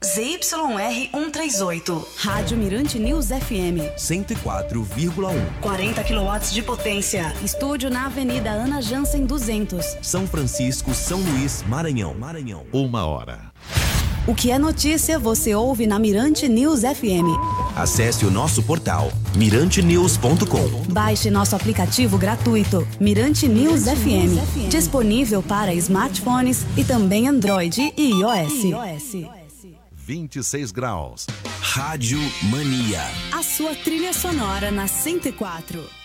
ZYR 138. Rádio Mirante News FM 104,1. 40 kW de potência. Estúdio na Avenida Ana Jansen 200. São Francisco, São Luís, Maranhão. 1h. O que é notícia você ouve na Mirante News FM. Acesse o nosso portal mirantenews.com. Baixe nosso aplicativo gratuito Mirante News FM. Disponível para smartphones e também Android e iOS. 26 graus. Rádio Mania. A sua trilha sonora na 104.